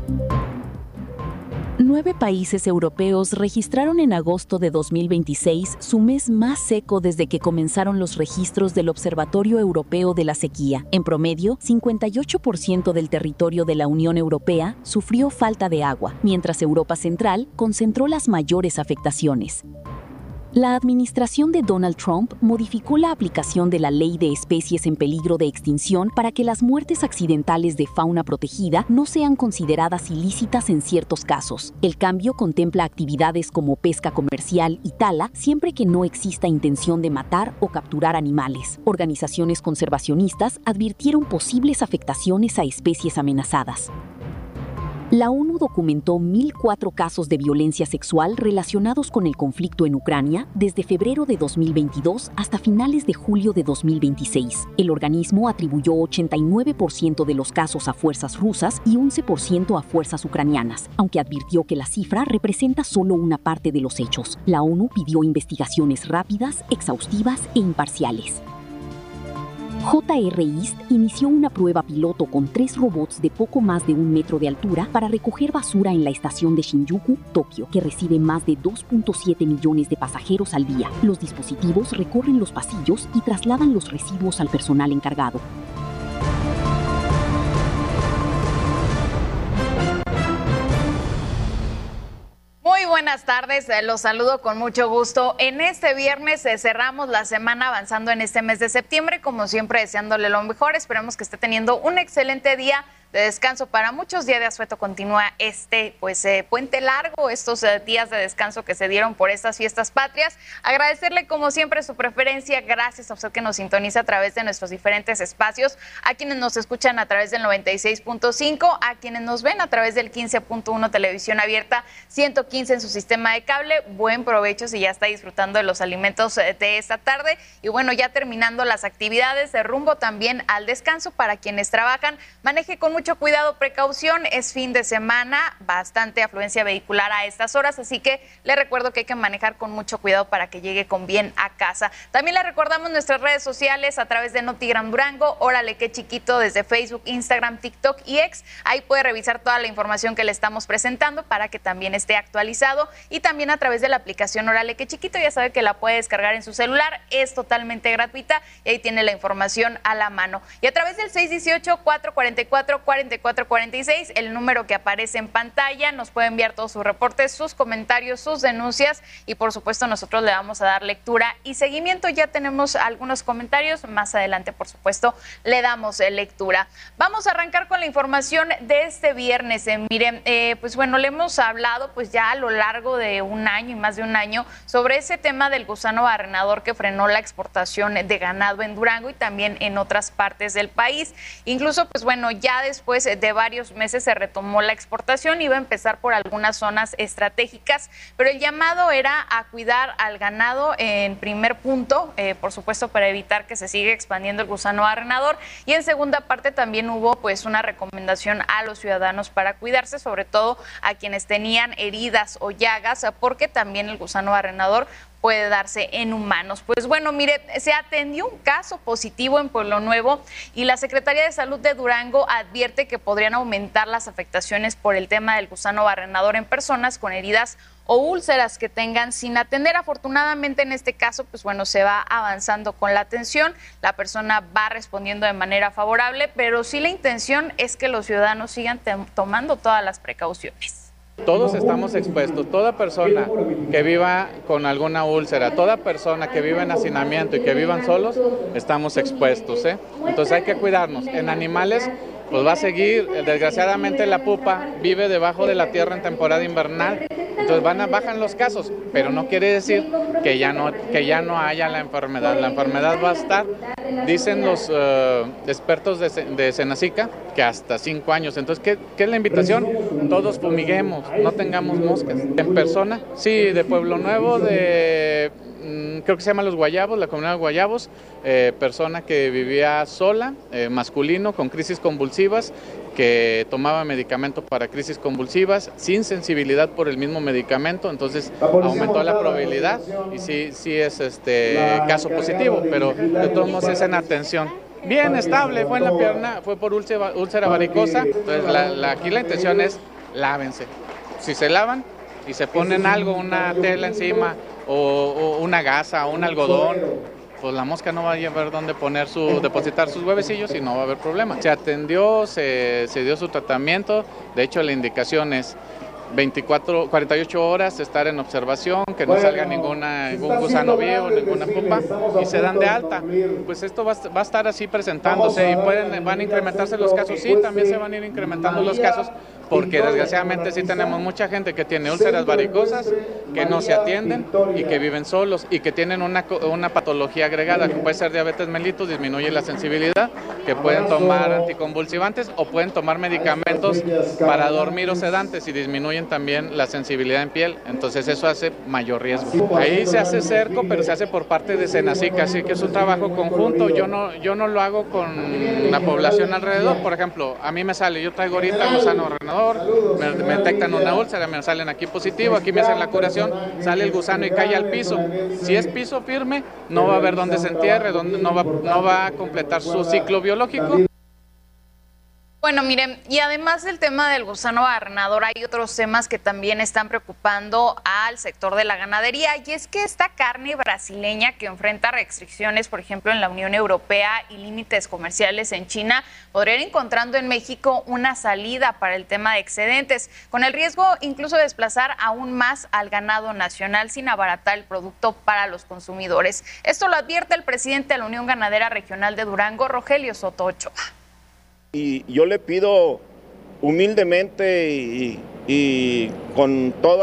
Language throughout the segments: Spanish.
9 países europeos registraron en agosto de 2026 su mes más seco desde que comenzaron los registros del Observatorio Europeo de la Sequía. En promedio, 58% del territorio de la Unión Europea sufrió falta de agua, mientras Europa Central concentró las mayores afectaciones. La administración de Donald Trump modificó la aplicación de la Ley de Especies en Peligro de Extinción para que las muertes accidentales de fauna protegida no sean consideradas ilícitas en ciertos casos. El cambio contempla actividades como pesca comercial y tala siempre que no exista intención de matar o capturar animales. Organizaciones conservacionistas advirtieron posibles afectaciones a especies amenazadas. La ONU documentó 1.004 casos de violencia sexual relacionados con el conflicto en Ucrania desde febrero de 2022 hasta finales de julio de 2026. El organismo atribuyó 89% de los casos a fuerzas rusas y 11% a fuerzas ucranianas, aunque advirtió que la cifra representa solo una parte de los hechos. La ONU pidió investigaciones rápidas, exhaustivas e imparciales. JR East inició una prueba piloto con 3 robots de poco más de 1 metro de altura para recoger basura en la estación de Shinjuku, Tokio, que recibe más de 2.7 millones de pasajeros al día. Los dispositivos recorren los pasillos y trasladan los residuos al personal encargado. Muy buenas tardes, los saludo con mucho gusto. En este viernes cerramos la semana avanzando en este mes de septiembre, como siempre deseándole lo mejor. Esperemos que esté teniendo un excelente día de descanso para muchos. Día de asueto continúa puente largo, estos días de descanso que se dieron por estas fiestas patrias. Agradecerle como siempre su preferencia, gracias a usted que nos sintoniza a través de nuestros diferentes espacios, a quienes nos escuchan a través del 96.5, a quienes nos ven a través del 15.1 televisión abierta, 115 en su sistema de cable. Buen provecho si ya está disfrutando de los alimentos de esta tarde. Y bueno, ya terminando las actividades de rumbo también al descanso para quienes trabajan, maneje con mucho cuidado, precaución, es fin de semana, bastante afluencia vehicular a estas horas, así que le recuerdo que hay que manejar con mucho cuidado para que llegue con bien a casa. También le recordamos nuestras redes sociales a través de Notigram Durango, Órale Qué Chiquito, desde Facebook, Instagram, TikTok y X. Ahí puede revisar toda la información que le estamos presentando para que también esté actualizado, y también a través de la aplicación Órale Qué Chiquito, ya sabe que la puede descargar en su celular, es totalmente gratuita y ahí tiene la información a la mano. Y a través del 618-444-4446, el número que aparece en pantalla, nos puede enviar todos sus reportes, sus comentarios, sus denuncias, y por supuesto nosotros le vamos a dar lectura y seguimiento. Ya tenemos algunos comentarios, más adelante por supuesto le damos lectura. Vamos a arrancar con la información de este viernes. Miren, pues bueno, le hemos hablado pues ya a lo largo de un año y más de un año sobre ese tema del gusano barrenador que frenó la exportación de ganado en Durango y también en otras partes del país. Incluso pues bueno, ya después de varios meses se retomó la exportación, iba a empezar por algunas zonas estratégicas, pero el llamado era a cuidar al ganado en primer punto, por supuesto para evitar que se siga expandiendo el gusano barrenador, y en segunda parte también hubo pues una recomendación a los ciudadanos para cuidarse, sobre todo a quienes tenían heridas o llagas, porque también el gusano barrenador puede darse en humanos. Pues bueno, mire, se atendió un caso positivo en Pueblo Nuevo y la Secretaría de Salud de Durango advierte que podrían aumentar las afectaciones por el tema del gusano barrenador en personas con heridas o úlceras que tengan sin atender. Afortunadamente en este caso, pues bueno, se va avanzando con la atención, la persona va respondiendo de manera favorable, pero sí la intención es que los ciudadanos sigan tomando todas las precauciones. Todos estamos expuestos, toda persona que viva con alguna úlcera, toda persona que viva en hacinamiento y que vivan solos, estamos expuestos, Entonces hay que cuidarnos. En animales, pues va a seguir, desgraciadamente la pupa vive debajo de la tierra en temporada invernal, entonces bajan los casos, pero no quiere decir que ya no haya la enfermedad. La enfermedad va a estar, dicen los expertos de Senacica, que hasta 5 años. Entonces, ¿qué es la invitación? Todos fumiguemos, no tengamos moscas. En persona, sí, de Pueblo Nuevo, creo que se llama Los Guayabos, la comunidad de Guayabos, persona que vivía sola, masculino, con crisis convulsivas, que tomaba medicamento para crisis convulsivas, sin sensibilidad por el mismo medicamento, entonces aumentó la probabilidad y sí es caso positivo, pero de todos modos es en atención. Bien estable, fue en la pierna, fue por úlcera varicosa, entonces aquí la intención es lávense. Si se lavan y se ponen algo, una tela encima o una gasa o un algodón, pues la mosca no va a llevar dónde depositar sus huevecillos y no va a haber problema. Se atendió, se dio su tratamiento, de hecho la indicación es 48 horas estar en observación, que no salga ningún gusano vivo, ninguna pupa, y se dan de alta. Pues esto va a estar así presentándose y van a incrementarse los casos, sí, también se van a ir incrementando los casos, porque desgraciadamente sí tenemos mucha gente que tiene úlceras varicosas, que no se atienden y que viven solos y que tienen una patología agregada, que puede ser diabetes mellitus, disminuye la sensibilidad, que pueden tomar anticonvulsivantes o pueden tomar medicamentos para dormir o sedantes y disminuyen también la sensibilidad en piel, entonces eso hace mayor riesgo. Ahí se hace cerco, pero se hace por parte de Senacica, así que es un trabajo conjunto. Yo no lo hago con la población alrededor. Por ejemplo, a mí me sale, yo traigo ahorita gusano renador, me detectan una úlcera, me salen aquí positivo, aquí me hacen la curación, sale el gusano y cae al piso. Si es piso firme, no va a haber dónde se entierre, no va a completar su ciclo biológico. Bueno, miren, y además del tema del gusano barrenador, hay otros temas que también están preocupando al sector de la ganadería, y es que esta carne brasileña que enfrenta restricciones, por ejemplo, en la Unión Europea y límites comerciales en China, podría ir encontrando en México una salida para el tema de excedentes, con el riesgo incluso de desplazar aún más al ganado nacional sin abaratar el producto para los consumidores. Esto lo advierte el presidente de la Unión Ganadera Regional de Durango, Rogelio Soto Ochoa. Y yo le pido humildemente y con todo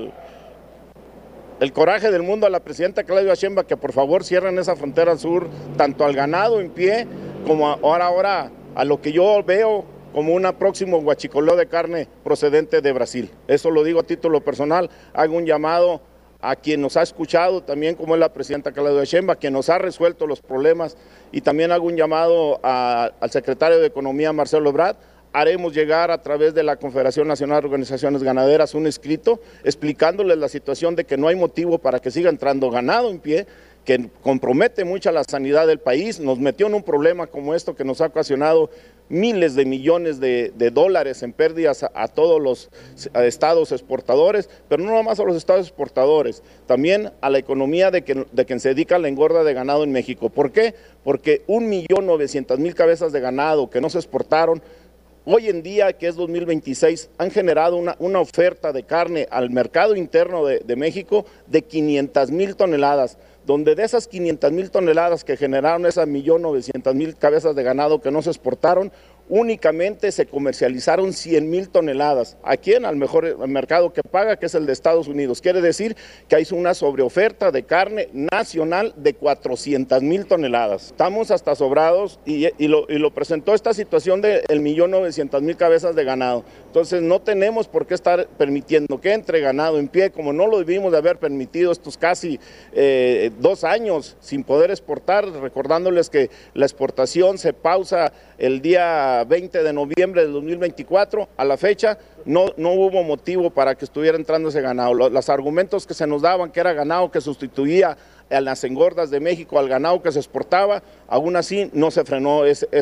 el coraje del mundo a la presidenta Claudia Sheinbaum que por favor cierren esa frontera sur, tanto al ganado en pie como ahora a lo que yo veo como un próximo huachicoleo de carne procedente de Brasil. Eso lo digo a título personal, hago un llamado a quien nos ha escuchado, también como es la presidenta Claudia Sheinbaum, quien nos ha resuelto los problemas, y también hago un llamado al secretario de Economía, Marcelo Ebrard. Haremos llegar a través de la Confederación Nacional de Organizaciones Ganaderas un escrito explicándoles la situación de que no hay motivo para que siga entrando ganado en pie, que compromete mucho a la sanidad del país, nos metió en un problema como esto que nos ha ocasionado miles de millones de dólares en pérdidas a todos los estados exportadores, pero no nomás a los estados exportadores, también a la economía de quien se dedica a la engorda de ganado en México. ¿Por qué? Porque 1.900.000 cabezas de ganado que no se exportaron, hoy en día, que es 2026, han generado una oferta de carne al mercado interno de México de 500.000 toneladas, donde de esas 500.000 toneladas que generaron esas 1.900.000 cabezas de ganado que no se exportaron, únicamente se comercializaron 100.000 toneladas. ¿A quién? Al mejor mercado que paga, que es el de Estados Unidos. Quiere decir que hay una sobreoferta de carne nacional de 400.000 toneladas. Estamos hasta sobrados y lo presentó esta situación de 1.900.000 cabezas de ganado. Entonces no tenemos por qué estar permitiendo que entre ganado en pie, como no lo debimos de haber permitido estos casi 2 años sin poder exportar, recordándoles que la exportación se pausa el día 20 de noviembre del 2024, a la fecha no hubo motivo para que estuviera entrando ese ganado. Los argumentos que se nos daban, que era ganado que sustituía a las engordas de México al ganado que se exportaba, aún así no se frenó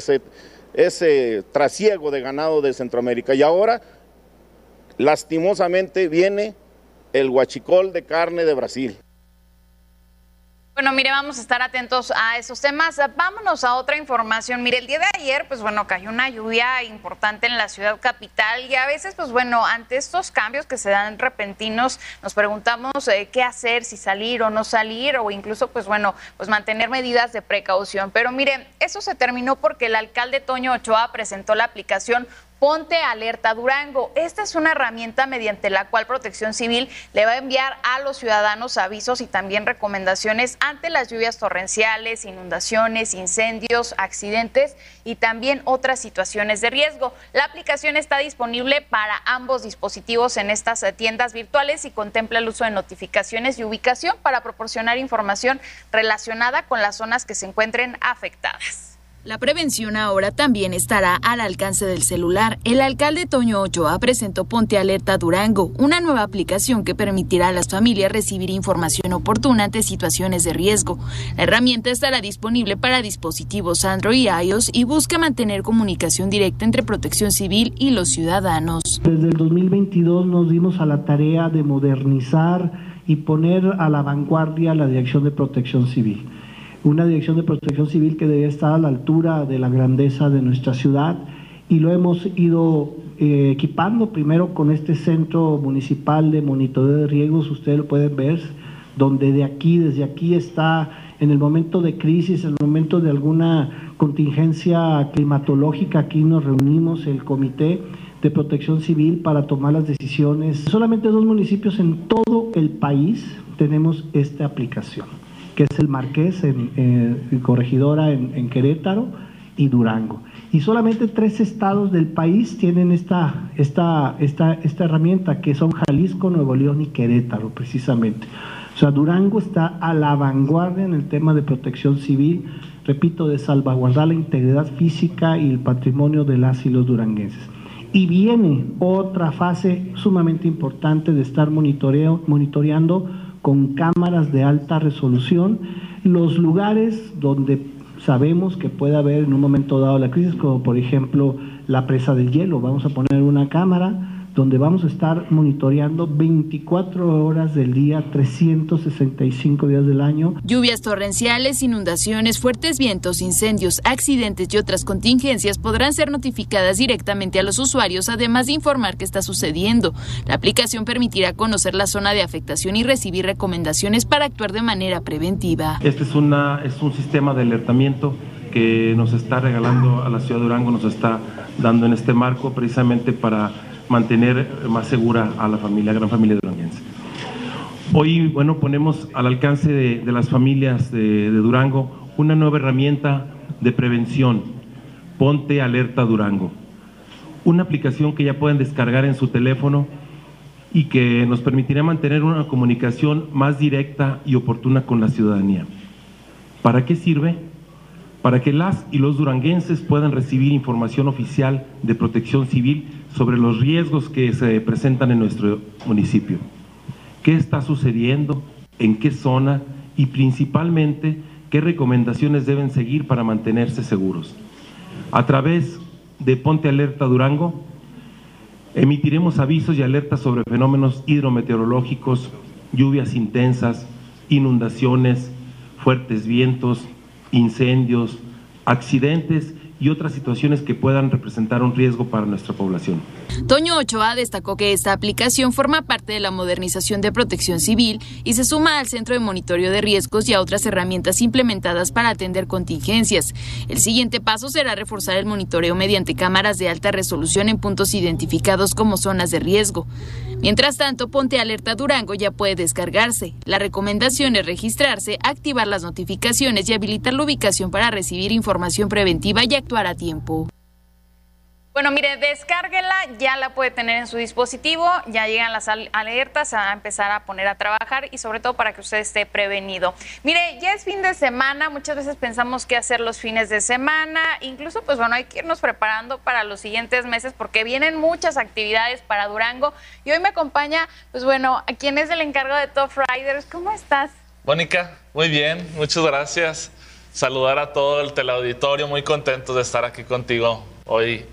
ese trasiego de ganado de Centroamérica. Y ahora, lastimosamente, viene el huachicol de carne de Brasil. Bueno, mire, vamos a estar atentos a esos temas. Vámonos a otra información. Mire, el día de ayer, pues bueno, cayó una lluvia importante en la ciudad capital y a veces, pues bueno, ante estos cambios que se dan repentinos, nos preguntamos qué hacer, si salir o no salir, o incluso, pues bueno, pues mantener medidas de precaución. Pero mire, eso se terminó porque el alcalde Toño Ochoa presentó la aplicación Ponte Alerta Durango. Esta es una herramienta mediante la cual Protección Civil le va a enviar a los ciudadanos avisos y también recomendaciones ante las lluvias torrenciales, inundaciones, incendios, accidentes y también otras situaciones de riesgo. La aplicación está disponible para ambos dispositivos en estas tiendas virtuales y contempla el uso de notificaciones y ubicación para proporcionar información relacionada con las zonas que se encuentren afectadas. La prevención ahora también estará al alcance del celular. El alcalde Toño Ochoa presentó Ponte Alerta Durango, una nueva aplicación que permitirá a las familias recibir información oportuna ante situaciones de riesgo. La herramienta estará disponible para dispositivos Android y iOS y busca mantener comunicación directa entre Protección Civil y los ciudadanos. Desde el 2022 nos dimos a la tarea de modernizar y poner a la vanguardia la Dirección de Protección Civil. Una Dirección de Protección Civil que debe estar a la altura de la grandeza de nuestra ciudad, y lo hemos ido equipando primero con este centro municipal de monitoreo de riesgos. Ustedes lo pueden ver, donde desde aquí está en el momento de crisis, en el momento de alguna contingencia climatológica. Aquí nos reunimos el Comité de Protección Civil para tomar las decisiones. Solamente 2 municipios en todo el país tenemos esta aplicación, que es el Marqués, en Corregidora, en Querétaro, y Durango. Y solamente 3 estados del país tienen esta herramienta, que son Jalisco, Nuevo León y Querétaro, precisamente. O sea, Durango está a la vanguardia en el tema de protección civil, repito, de salvaguardar la integridad física y el patrimonio de las y los duranguenses. Y viene otra fase sumamente importante de estar monitoreando con cámaras de alta resolución los lugares donde sabemos que puede haber en un momento dado la crisis, como por ejemplo la presa del hielo. Vamos a poner una cámara donde vamos a estar monitoreando 24 horas del día, 365 días del año. Lluvias torrenciales, inundaciones, fuertes vientos, incendios, accidentes y otras contingencias podrán ser notificadas directamente a los usuarios, además de informar qué está sucediendo. La aplicación permitirá conocer la zona de afectación y recibir recomendaciones para actuar de manera preventiva. Este es un sistema de alertamiento que nos está regalando a la ciudad de Durango, nos está dando en este marco precisamente para mantener más segura a la gran familia duranguense. Hoy, ponemos al alcance de las familias de Durango una nueva herramienta de prevención, Ponte Alerta Durango. Una aplicación que ya pueden descargar en su teléfono y que nos permitirá mantener una comunicación más directa y oportuna con la ciudadanía. ¿Para qué sirve? Para que las y los duranguenses puedan recibir información oficial de Protección Civil sobre los riesgos que se presentan en nuestro municipio. ¿Qué está sucediendo? ¿En qué zona? Y principalmente, ¿qué recomendaciones deben seguir para mantenerse seguros? A través de Ponte Alerta Durango, emitiremos avisos y alertas sobre fenómenos hidrometeorológicos, lluvias intensas, inundaciones, fuertes vientos, incendios, accidentes y otras situaciones que puedan representar un riesgo para nuestra población. Toño Ochoa destacó que esta aplicación forma parte de la modernización de Protección Civil y se suma al Centro de Monitoreo de Riesgos y a otras herramientas implementadas para atender contingencias. El siguiente paso será reforzar el monitoreo mediante cámaras de alta resolución en puntos identificados como zonas de riesgo. Mientras tanto, Ponte Alerta Durango ya puede descargarse. La recomendación es registrarse, activar las notificaciones y habilitar la ubicación para recibir información preventiva y actuar a tiempo. Bueno, mire, descárguela, ya la puede tener en su dispositivo, ya llegan las alertas a empezar a poner a trabajar y sobre todo para que usted esté prevenido. Mire, ya es fin de semana, muchas veces pensamos qué hacer los fines de semana, incluso pues bueno, hay que irnos preparando para los siguientes meses porque vienen muchas actividades para Durango y hoy me acompaña, pues bueno, a quien es el encargado de Top Riders. ¿Cómo estás? Mónica, muy bien, muchas gracias. Saludar a todo el teleauditorio, muy contentos de estar aquí contigo hoy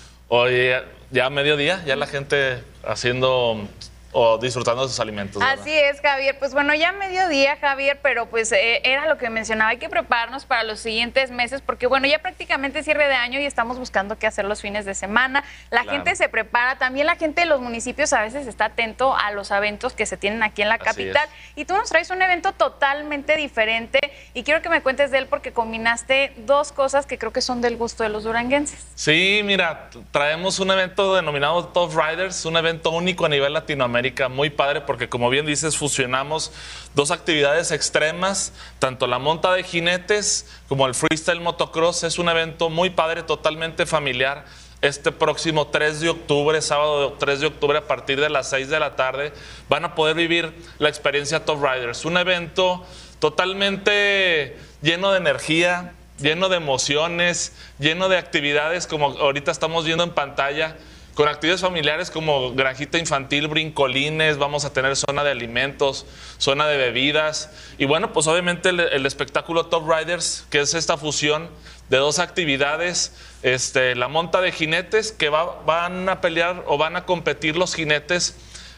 ya a mediodía, ya la gente haciendo o disfrutando de sus alimentos, ¿verdad? Así es, Javier. Pues bueno, ya mediodía, Javier, pero pues era lo que mencionaba, hay que prepararnos para los siguientes meses porque bueno, ya prácticamente cierre de año y estamos buscando qué hacer los fines de semana. La gente se prepara, también la gente de los municipios a veces está atento a los eventos que se tienen aquí en la capital. Y tú nos traes un evento totalmente diferente y quiero que me cuentes de él porque combinaste 2 cosas que creo que son del gusto de los duranguenses. Sí, mira, traemos un evento denominado Top Riders, un evento único a nivel Latinoamérica, muy padre porque como bien dices, fusionamos 2 actividades extremas, tanto la monta de jinetes como el freestyle motocross. Es un evento muy padre, totalmente familiar. Este próximo 3 de octubre, sábado 3 de octubre, a partir de las 6 de la tarde, van a poder vivir la experiencia Top Riders. Un evento totalmente lleno de energía, lleno de emociones, lleno de actividades como ahorita estamos viendo en pantalla, con actividades familiares como granjita infantil, brincolines, vamos a tener zona de alimentos, zona de bebidas y bueno, pues obviamente el espectáculo Top Riders, que es esta fusión de dos actividades, la monta de jinetes, que van a pelear o van a competir los jinetes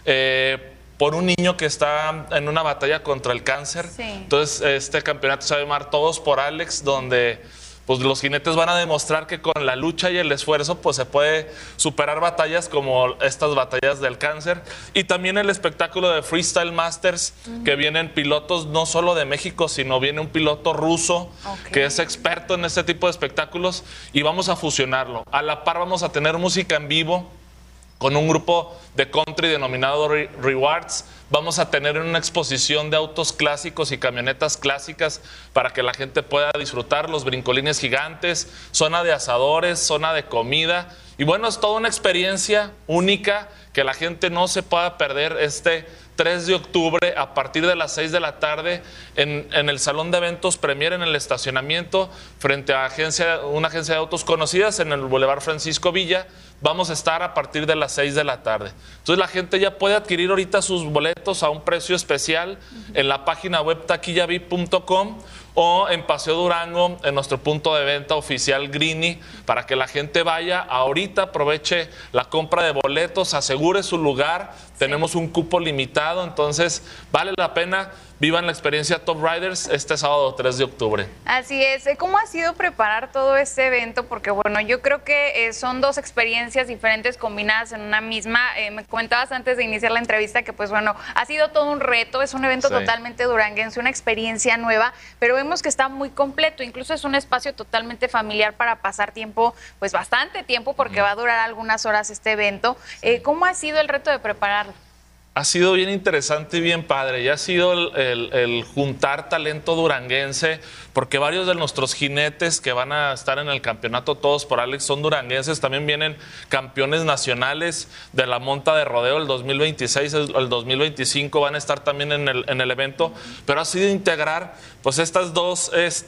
por un niño que está en una batalla contra el cáncer. Sí. Entonces este campeonato se va a llamar Todos por Alex, donde pues los jinetes van a demostrar que con la lucha y el esfuerzo pues se puede superar batallas como estas batallas del cáncer. Y también el espectáculo de Freestyle Masters, que vienen pilotos no solo de México, sino viene un piloto ruso que es experto en este tipo de espectáculos y vamos a fusionarlo. A la par vamos a tener música en vivo con un grupo de country denominado Rewards. Vamos a tener una exposición de autos clásicos y camionetas clásicas para que la gente pueda disfrutar, los brincolines gigantes, zona de asadores, zona de comida. Y bueno, es toda una experiencia única que la gente no se pueda perder este 3 de octubre a partir de las 6 de la tarde en el Salón de Eventos Premier, en el estacionamiento, frente a una agencia de autos conocidas en el Boulevard Francisco Villa. Vamos a estar a partir de las 6 de la tarde. Entonces la gente ya puede adquirir ahorita sus boletos a un precio especial en la página web taquillavip.com o en Paseo Durango, en nuestro punto de venta oficial Greeny, para que la gente vaya ahorita, aproveche la compra de boletos, asegure su lugar. Tenemos un cupo limitado, entonces vale la pena. Vivan la experiencia Top Riders este sábado 3 de octubre. Así es. ¿Cómo ha sido preparar todo este evento? Porque bueno, yo creo que son dos experiencias diferentes combinadas en una misma. Me comentabas antes de iniciar la entrevista que pues bueno, ha sido todo un reto, es un evento totalmente duranguense, una experiencia nueva, pero vemos que está muy completo, incluso es un espacio totalmente familiar para pasar tiempo, pues bastante tiempo, porque va a durar algunas horas este evento. ¿Cómo ha sido el reto de prepararlo? Ha sido bien interesante y bien padre, y ha sido el juntar talento duranguense, porque varios de nuestros jinetes que van a estar en el campeonato Todos por Alex son duranguenses. También vienen campeones nacionales de la monta de rodeo el 2026, el 2025 van a estar también en el evento, pero ha sido integrar pues estas dos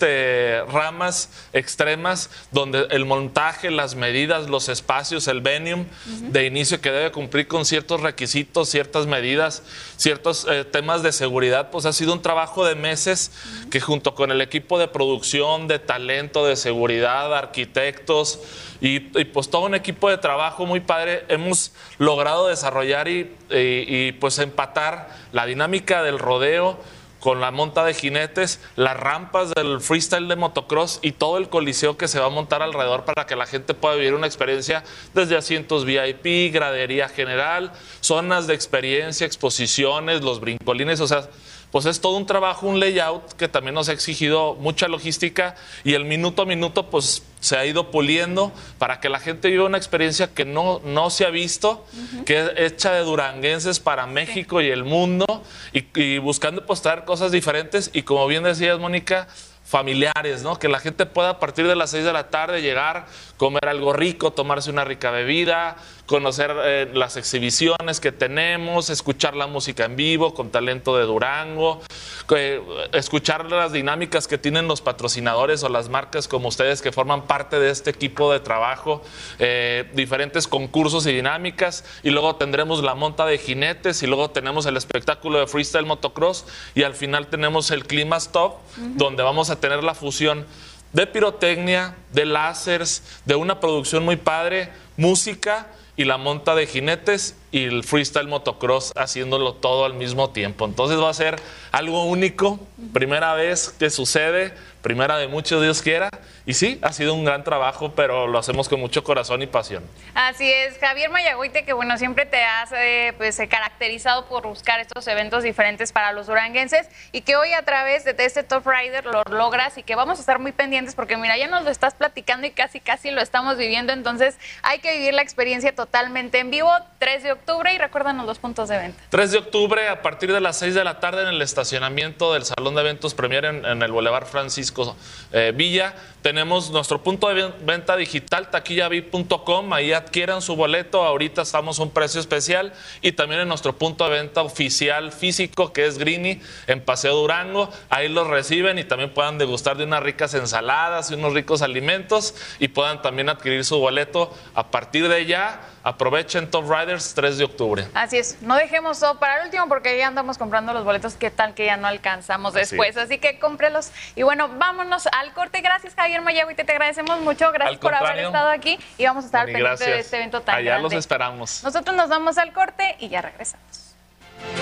ramas extremas, donde el montaje, las medidas, los espacios, el venue de inicio que debe cumplir con ciertos requisitos, ciertas medidas, ciertos temas de seguridad, pues ha sido un trabajo de meses que junto con el equipo de producción, de talento, de seguridad, arquitectos y pues todo un equipo de trabajo muy padre, hemos logrado desarrollar y pues empatar la dinámica del rodeo con la monta de jinetes, las rampas del freestyle de motocross y todo el coliseo que se va a montar alrededor para que la gente pueda vivir una experiencia desde asientos VIP, gradería general, zonas de experiencia, exposiciones, los brincolines, o sea, pues es todo un trabajo, un layout que también nos ha exigido mucha logística y el minuto a minuto pues se ha ido puliendo para que la gente viva una experiencia que no se ha visto, que es hecha de duranguenses para México y el mundo y buscando pues traer cosas diferentes y como bien decías, Mónica, familiares, ¿no? Que la gente pueda a partir de las 6 de la tarde llegar, comer algo rico, tomarse una rica bebida, conocer las exhibiciones que tenemos, escuchar la música en vivo con talento de Durango, escuchar las dinámicas que tienen los patrocinadores o las marcas como ustedes que forman parte de este equipo de trabajo, diferentes concursos y dinámicas, y luego tendremos la monta de jinetes y luego tenemos el espectáculo de freestyle motocross y al final tenemos el clima stop, donde vamos a tener la fusión de pirotecnia, de láseres, de una producción muy padre, música y la monta de jinetes y el freestyle motocross haciéndolo todo al mismo tiempo. Entonces va a ser algo único, primera vez que sucede, primera de muchos, Dios quiera. Y sí, ha sido un gran trabajo, pero lo hacemos con mucho corazón y pasión. Así es, Javier Mayagüite, que bueno, siempre te has caracterizado por buscar estos eventos diferentes para los duranguenses y que hoy a través de este Top Rider lo logras y que vamos a estar muy pendientes porque mira, ya nos lo estás platicando y casi lo estamos viviendo, entonces hay que vivir la experiencia totalmente en vivo, 3 de octubre y recuérdanos los puntos de venta. 3 de octubre a partir de las 6 de la tarde en el estacionamiento del Salón de Eventos Premier en el Boulevard Francisco Villa. tenemos nuestro punto de venta digital, taquillavip.com, ahí adquieran su boleto, ahorita estamos a un precio especial, y también en nuestro punto de venta oficial físico, que es Greeny, en Paseo Durango, ahí los reciben y también puedan degustar de unas ricas ensaladas y unos ricos alimentos, y puedan también adquirir su boleto a partir de ya. Aprovechen Top Riders 3 de octubre. Así es, no dejemos todo para el último porque ya andamos comprando los boletos, qué tal que ya no alcanzamos después, así que cómprelos. Y bueno, vámonos al corte. Gracias, Javier Mayagüez, te agradecemos mucho, gracias por haber estado aquí y vamos a estar pendientes de este evento tan grande. Allá los esperamos. Nosotros nos vamos al corte y ya regresamos.